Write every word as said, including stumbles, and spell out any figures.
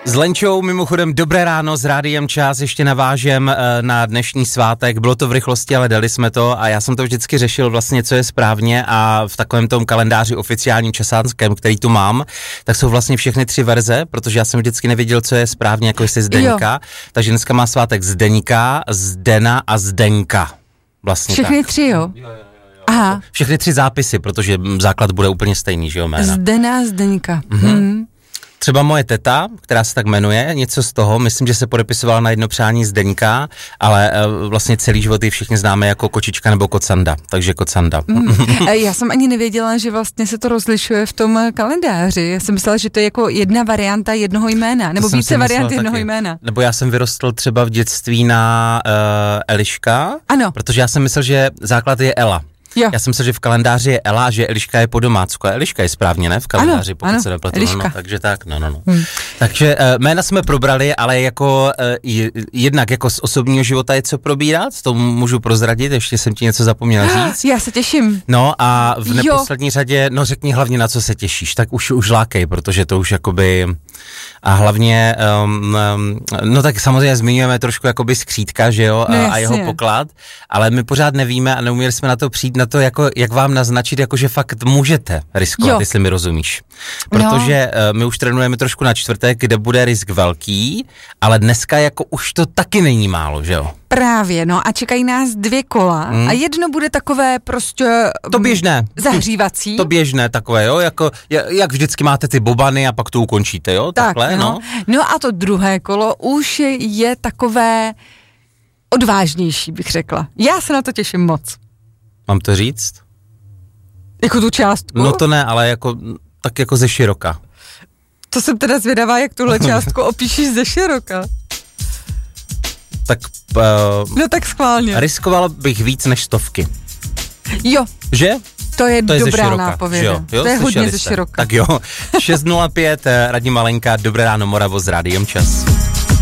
S Lenčou mimochodem dobré ráno s Rádiem Čas, ještě navážem na dnešní svátek, bylo to v rychlosti, ale dali jsme to a já jsem to vždycky řešil vlastně, co je správně a v takovém tom kalendáři oficiálním časánském, který tu mám, tak jsou vlastně všechny tři verze, protože já jsem vždycky nevěděl, co je správně, jako jestli Zdeňka, takže dneska má svátek Zdeňka, Zdena a Zdenka. Vlastně všechny tak. tři, jo? jo, jo, jo. Aha. Všechny tři zápisy, protože základ bude úplně stejný, že jo, jména. Zdena a Zdeňka. Mhm. Hmm. Třeba moje teta, která se tak jmenuje, něco z toho, myslím, že se podepisovala na jedno přání Zdeňka, ale uh, vlastně celý život ji všichni známe jako Kočička nebo Kocanda, takže Kocanda. Mm. Já jsem ani nevěděla, že vlastně se to rozlišuje v tom kalendáři. Já jsem myslela, že to je jako jedna varianta jednoho jména, nebo více variant jednoho taky. jména. Nebo já jsem vyrostl třeba v dětství na uh, Eliška, ano. Protože já jsem myslel, že základ je Ela. Jo. Já jsem myslel, že v kalendáři je Ela, že Eliška je po domácku. A Eliška je správně, ne? V kalendáři, ano, pokud ano, se nepletu. No, no, takže tak, no, no, no. Hmm. Takže uh, jména jsme probrali, ale jako uh, jednak jako z osobního života je co probírat, to můžu prozradit, ještě jsem ti něco zapomněla říct. Já se těším. No a v neposlední jo. řadě, no řekni hlavně, na co se těšíš, tak už, už lákej, protože to už jakoby... A hlavně, um, um, no tak samozřejmě zmiňujeme trošku jakoby skřítka, že jo, no, a, a jeho poklad, ale my pořád nevíme a neuměli jsme na to přijít, na to, jako, jak vám naznačit, jako že fakt můžete riskovat, jo. jestli mi rozumíš. Protože no. uh, my už trénujeme trošku na čtvrtek, kde bude risk velký, ale dneska jako už to taky není málo, že jo. Právě, no a čekají nás dvě kola hmm. a jedno bude takové prostě... To běžné. Zahřívací. To běžné takové, jo, jako, jak vždycky máte ty bobany a pak to ukončíte, jo, tak, takhle, no. no. No a to druhé kolo už je takové odvážnější, bych řekla. Já se na to těším moc. Mám to říct? Jako tu částku? No to ne, ale jako, tak jako ze široka. To jsem teda zvědavá, jak tuhle částku opíšíš ze široka. Tak... Uh, no tak schválně. Riskovala bych víc než stovky. Jo. Že? To je, to je dobrá nápověda. Jo? Jo? To je hodně jste? ze široka. Tak jo. šest nula pět, Radim Malenka, dobré ráno Moravo s Rádiem Čas.